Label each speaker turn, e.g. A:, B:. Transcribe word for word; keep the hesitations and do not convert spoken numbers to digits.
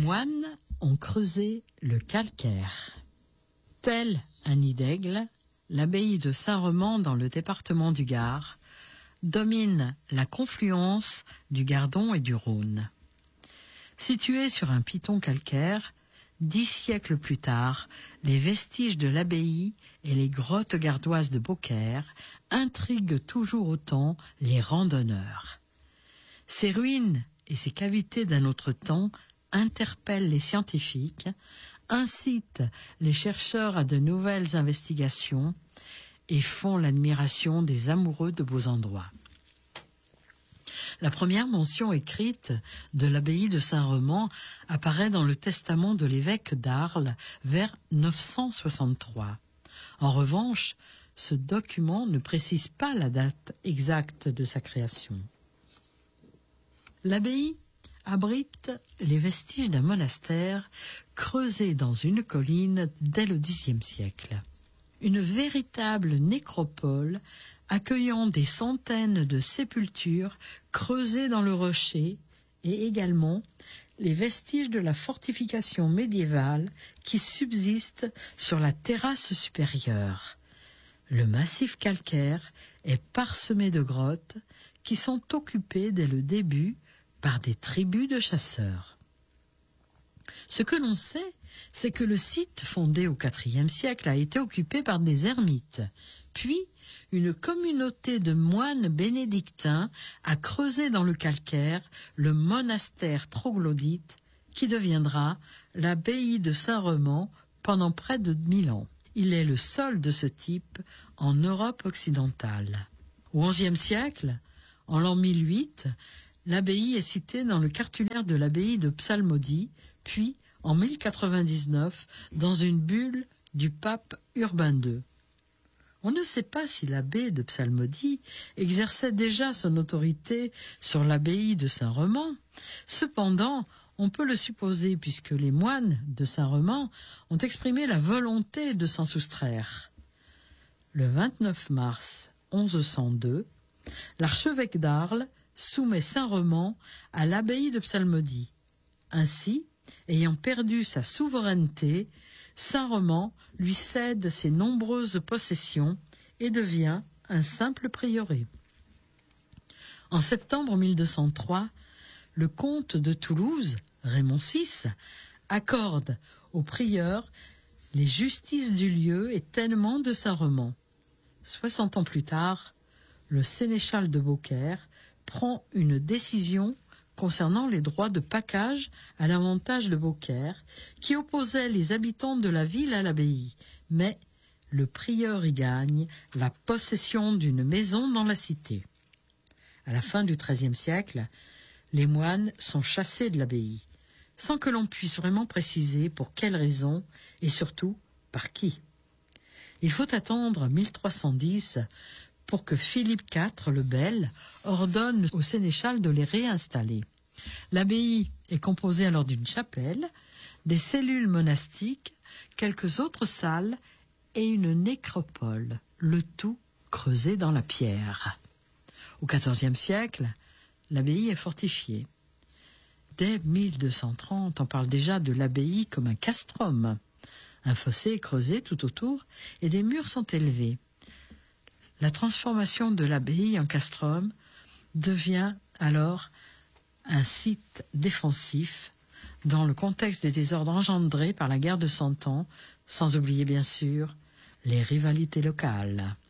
A: moines ont creusé le calcaire. Tel un nid d'aigle, l'abbaye de Saint-Remand dans le département du Gard domine la confluence du Gardon et du Rhône. Située sur un piton calcaire, dix siècles plus tard, les vestiges de l'abbaye et les grottes gardoises de Beaucaire intriguent toujours autant les randonneurs. Ces ruines et ces cavités d'un autre temps interpellent les scientifiques, incitent les chercheurs à de nouvelles investigations et font l'admiration des amoureux de beaux endroits. La première mention écrite de l'abbaye de Saint-Remand apparaît dans le testament de l'évêque d'Arles vers neuf cent soixante-trois. En revanche, ce document ne précise pas la date exacte de sa création. L'abbaye abrite les vestiges d'un monastère creusé dans une colline dès le dixième siècle. Une véritable nécropole accueillant des centaines de sépultures creusées dans le rocher et également les vestiges de la fortification médiévale qui subsistent sur la terrasse supérieure. Le massif calcaire est parsemé de grottes qui sont occupées dès le début par des tribus de chasseurs. Ce que l'on sait, c'est que le site, fondé au quatrième siècle, a été occupé par des ermites. Puis, une communauté de moines bénédictins a creusé dans le calcaire le monastère troglodyte qui deviendra l'abbaye de Saint-Remand pendant près de mille ans. Il est le seul de ce type en Europe occidentale. Au onzième siècle, en l'an mille huit, l'abbaye est citée dans le cartulaire de l'abbaye de Psalmodie, puis en mille quatre-vingt-dix-neuf dans une bulle du pape Urbain deux. On ne sait pas si l'abbé de Psalmodie exerçait déjà son autorité sur l'abbaye de Saint-Remand. Cependant, on peut le supposer puisque les moines de Saint-Remand ont exprimé la volonté de s'en soustraire. Le vingt-neuf mars mille onze cent deux, l'archevêque d'Arles soumet Saint-Remand à l'abbaye de Psalmodie. Ainsi, ayant perdu sa souveraineté, Saint-Remand lui cède ses nombreuses possessions et devient un simple prieuré. En septembre mille deux cent trois, le comte de Toulouse, Raymond six, accorde au prieur les justices du lieu et tènement de Saint-Remand. Soixante ans plus tard, le sénéchal de Beaucaire prend une décision concernant les droits de pacage à l'avantage de Beaucaire, qui opposait les habitants de la ville à l'abbaye. Mais le prieur y gagne la possession d'une maison dans la cité. À la fin du treizième siècle, les moines sont chassés de l'abbaye, sans que l'on puisse vraiment préciser pour quelles raisons et surtout par qui. Il faut attendre mille trois cent dix pour que Philippe quatre le Bel ordonne au sénéchal de les réinstaller. L'abbaye est composée alors d'une chapelle, des cellules monastiques, quelques autres salles et une nécropole, le tout creusé dans la pierre. Au quatorzième siècle, l'abbaye est fortifiée. Dès mille deux cent trente, on parle déjà de l'abbaye comme un castrum. Un fossé est creusé tout autour et des murs sont élevés. La transformation de l'abbaye en castrum devient alors un site défensif dans le contexte des désordres engendrés par la guerre de Cent Ans, sans oublier bien sûr les rivalités locales.